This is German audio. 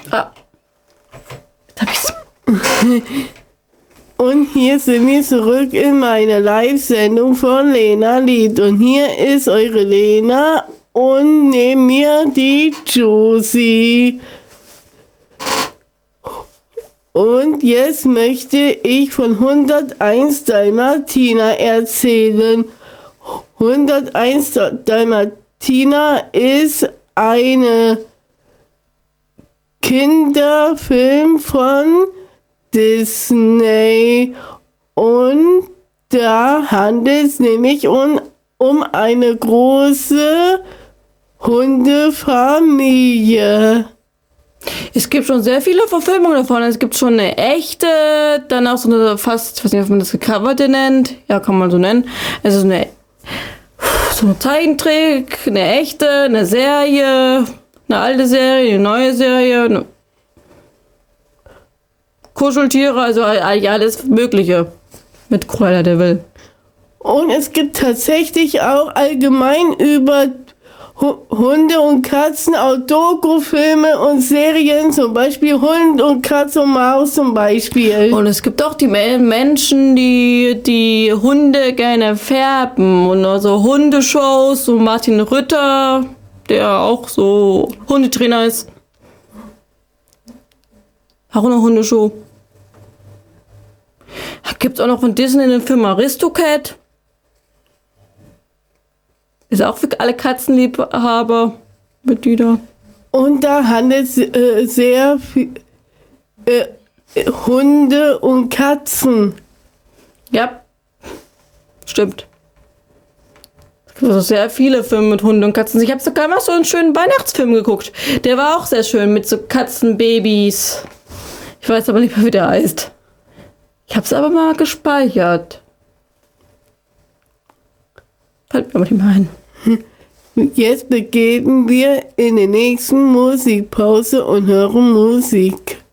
Ah. Jetzt hab ich's. Und hier sind wir zurück in meiner Live-Sendung von Lena Lied. Und hier ist eure Lena und neben mir die Josie. Und jetzt möchte ich von 101 Dalmatiner erzählen. 101 Dalmatiner ist eine Kinderfilm von Disney. Und da handelt es nämlich um eine große Hundefamilie. Es gibt schon sehr viele Verfilmungen davon. Es gibt schon eine echte, dann auch so eine fast, ich weiß nicht, ob man das gecoverte nennt. Ja, kann man so nennen. Es ist so eine Zeichentrick, eine echte, eine Serie, eine alte Serie, eine neue Serie, eine Kuscheltiere, also alles Mögliche mit Cruella de Vil. Und es gibt tatsächlich auch allgemein über Hunde und Katzen auch Doku-Filme und Serien, zum Beispiel Hund und Katz und Maus zum Beispiel. Und es gibt auch die Menschen, die Hunde gerne färben und also Hundeshows, so Martin Rütter, der auch so Hundetrainer ist. Auch eine Hundeshow. Gibt's auch noch von Disney den Film Aristocat. Ist auch für alle Katzenliebhaber mit die da. Und da handelt es sehr viel Hunde und Katzen. Ja, stimmt. Also sehr viele Filme mit Hunden und Katzen. Ich habe sogar mal so einen schönen Weihnachtsfilm geguckt. Der war auch sehr schön mit so Katzenbabys. Ich weiß aber nicht mehr, wie der heißt. Ich habe es aber mal gespeichert. Fällt mir aber nicht mehr ein. Jetzt begeben wir in die nächsten Musikpause und hören Musik.